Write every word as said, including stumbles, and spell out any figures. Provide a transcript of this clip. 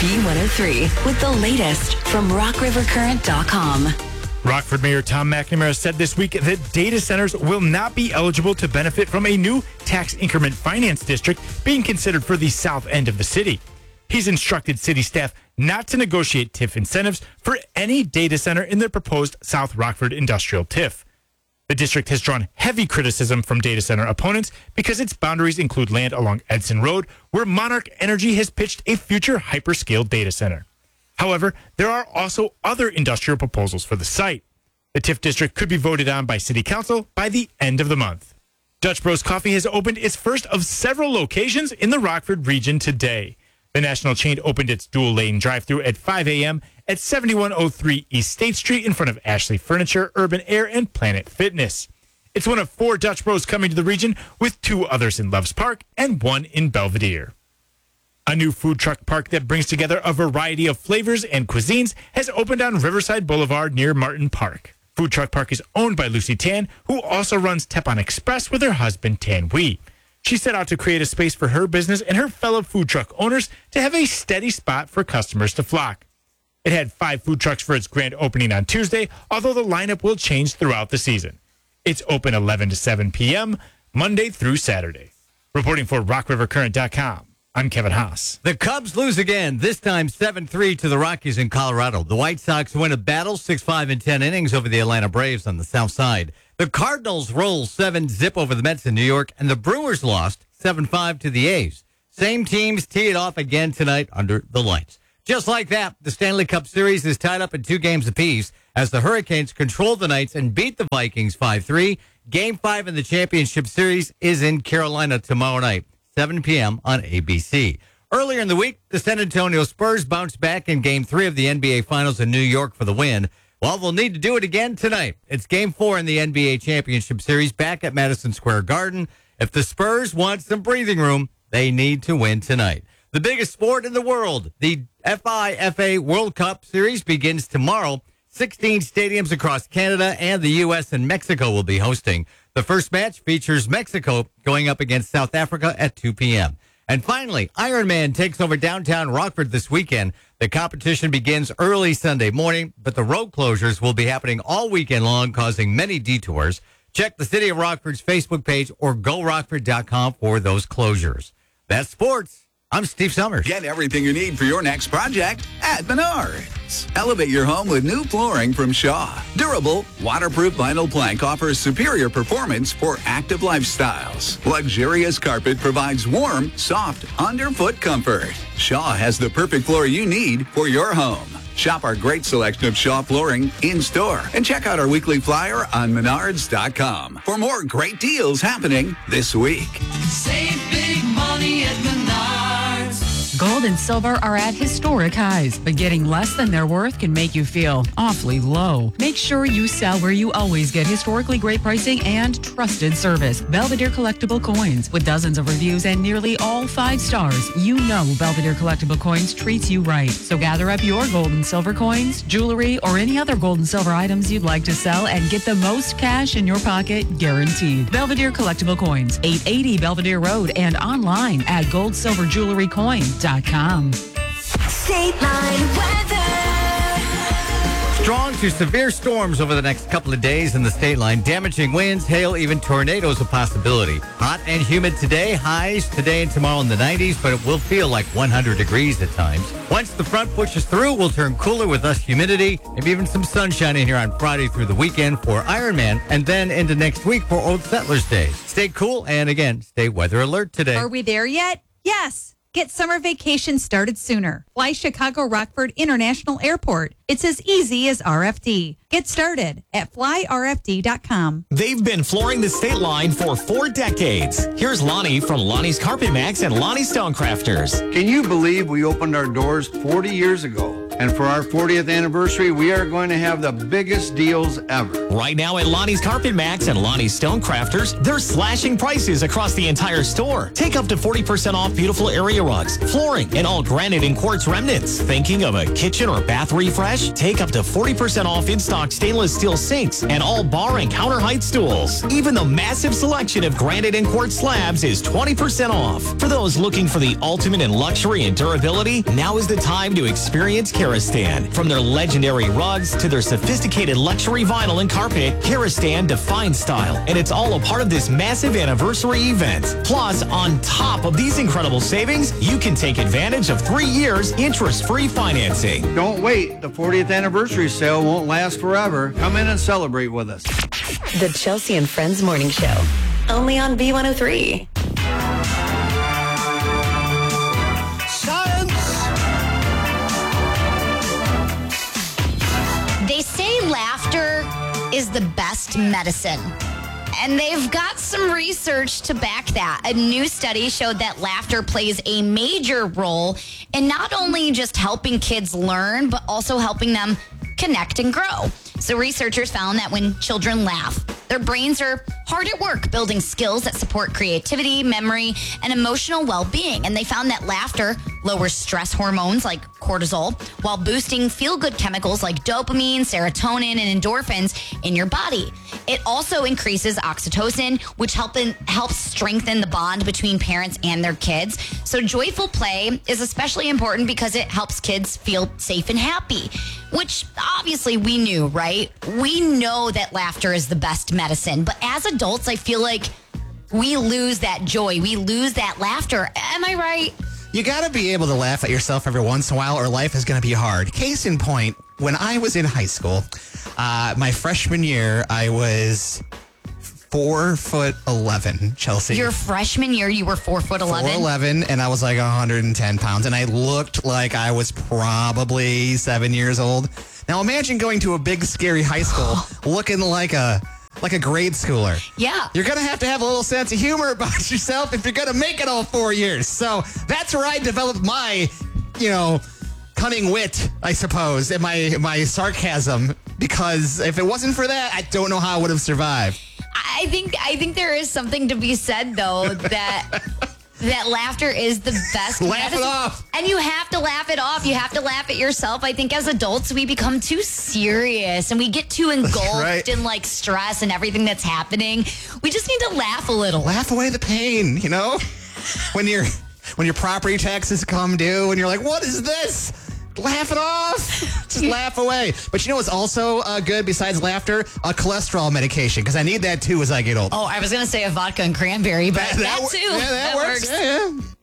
B one oh three with the latest from rock river current dot com. Rockford Mayor Tom McNamara said this week that data centers will not be eligible to benefit from a new tax increment finance district being considered for the south end of the city. He's instructed city staff not to negotiate T I F incentives for any data center in the proposed South Rockford Industrial T I F. The district has drawn heavy criticism from data center opponents because its boundaries include land along Edson Road, where Monarch Energy has pitched a future hyperscale data center. However, there are also other industrial proposals for the site. The T I F district could be voted on by City Council by the end of the month. Dutch Bros Coffee has opened its first of several locations in the Rockford region today. The national chain opened its dual-lane drive-thru at five a.m. at seventy-one oh three East State Street in front of Ashley Furniture, Urban Air, and Planet Fitness. It's one of four Dutch Bros coming to the region, with two others in Loves Park and one in Belvedere. A new food truck park that brings together a variety of flavors and cuisines has opened on Riverside Boulevard near Martin Park. Food Truck Park is owned by Lucy Tan, who also runs Tepon Express with her husband, Tan Wee. She set out to create a space for her business and her fellow food truck owners to have a steady spot for customers to flock. It had five food trucks for its grand opening on Tuesday, although the lineup will change throughout the season. It's open eleven to seven p.m., Monday through Saturday. Reporting for rock river current dot com. I'm Kevin Haas. The Cubs lose again, this time seven three to the Rockies in Colorado. The White Sox win a battle six five in ten innings over the Atlanta Braves on the south side. The Cardinals roll seven zip over the Mets in New York, and the Brewers lost seven five to the A's. Same teams tee it off again tonight under the lights. Just like that, the Stanley Cup Series is tied up in two games apiece as the Hurricanes control the Knights and beat the Vikings five three. Game five in the championship series is in Carolina tomorrow night, seven p.m. on A B C. Earlier in the week, the San Antonio Spurs bounced back in Game three of the N B A Finals in New York for the win. Well, they'll need to do it again tonight. It's Game four in the N B A Championship Series back at Madison Square Garden. If the Spurs want some breathing room, they need to win tonight. The biggest sport in the world, the F I F A World Cup Series, begins tomorrow. sixteen stadiums across Canada and the U S and Mexico will be hosting. The first match features Mexico going up against South Africa at two p.m. And finally, Ironman takes over downtown Rockford this weekend. The competition begins early Sunday morning, but the road closures will be happening all weekend long, causing many detours. Check the City of Rockford's Facebook page or go rockford dot com for those closures. That's sports. I'm Steve Summers. Get everything you need for your next project at Menards. Elevate your home with new flooring from Shaw. Durable, waterproof vinyl plank offers superior performance for active lifestyles. Luxurious carpet provides warm, soft, underfoot comfort. Shaw has the perfect floor you need for your home. Shop our great selection of Shaw flooring in-store and check out our weekly flyer on menards dot com for more great deals happening this week. Save big money at Menards. Gold and silver are at historic highs, but getting less than their worth can make you feel awfully low. Make sure you sell where you always get historically great pricing and trusted service. Belvedere Collectible Coins. With dozens of reviews and nearly all five stars, you know Belvedere Collectible Coins treats you right. So gather up your gold and silver coins, jewelry, or any other gold and silver items you'd like to sell and get the most cash in your pocket guaranteed. Belvedere Collectible Coins, eight eighty Belvedere Road, and online at gold silver jewelry coin dot com. State Line weather. Strong to severe storms over the next couple of days in the state line. Damaging winds, hail, even tornadoes a possibility. Hot and humid today. Highs today and tomorrow in the nineties, but it will feel like one hundred degrees at times. Once the front pushes through, we'll turn cooler with less humidity. Maybe even some sunshine in here on Friday through the weekend for Ironman, and then into next week for Old Settlers Day. Stay cool, and again, stay weather alert today. Are we there yet? Yes. Get summer vacation started sooner. Fly Chicago Rockford International Airport. It's as easy as R F D. Get started at fly r f d dot com. They've been flooring the state line for four decades. Here's Lonnie from Lonnie's Carpet Max and Lonnie Stonecrafters. Can you believe we opened our doors forty years ago? And for our fortieth anniversary, we are going to have the biggest deals ever. Right now at Lonnie's Carpet Max and Lonnie's Stonecrafters, they're slashing prices across the entire store. Take up to forty percent off beautiful area rugs, flooring, and all granite and quartz remnants. Thinking of a kitchen or bath refresh? Take up to forty percent off in-stock stainless steel sinks and all bar and counter height stools. Even the massive selection of granite and quartz slabs is twenty percent off. For those looking for the ultimate in luxury and durability, now is the time to experience Karastan. From their legendary rugs to their sophisticated luxury vinyl and carpet, Karastan defines style, and it's all a part of this massive anniversary event. Plus, on top of these incredible savings, you can take advantage of three years interest-free financing. Don't wait. The fortieth anniversary sale won't last forever. Come in and celebrate with us. The Chelsea and Friends Morning Show. Only on B one oh three. They say laughter is the best medicine. And they've got some research to back that. A new study showed that laughter plays a major role in not only just helping kids learn, but also helping them connect and grow. So researchers found that when children laugh, their brains are hard at work building skills that support creativity, memory, and emotional well-being. And they found that laughter lowers stress hormones like cortisol while boosting feel-good chemicals like dopamine, serotonin, and endorphins in your body. It also increases oxytocin, which help in, helps strengthen the bond between parents and their kids. So joyful play is especially important because it helps kids feel safe and happy, which obviously we knew, right? We know that laughter is the best medicine. But as adults, I feel like we lose that joy. We lose that laughter. Am I right? You got to be able to laugh at yourself every once in a while or life is going to be hard. Case in point, when I was in high school, uh, my freshman year, I was four foot eleven, Chelsea. Your freshman year, you were four foot eleven? four eleven, and I was like one hundred ten pounds, and I looked like I was probably seven years old. Now imagine going to a big, scary high school looking like a... like a grade schooler. Yeah. You're going to have to have a little sense of humor about yourself if you're going to make it all four years. So that's where I developed my, you know, cunning wit, I suppose, and my, my sarcasm. Because if it wasn't for that, I don't know how I would have survived. I think I think there is something to be said, though, that... that laughter is the best Laugh medicine. it off. And you have to laugh it off. You have to laugh at yourself. I think as adults, we become too serious and we get too engulfed right. in like stress and everything that's happening. We just need to laugh a little. Laugh away the pain, you know? when your when your property taxes come due and you're like, what is this? Laugh it off. Just laugh away. But you know what's also uh, good besides laughter? A cholesterol medication, because I need that too as I get older. Oh, I was going to say a vodka and cranberry, but that, that, too. Yeah, that, that works. works. Yeah, yeah.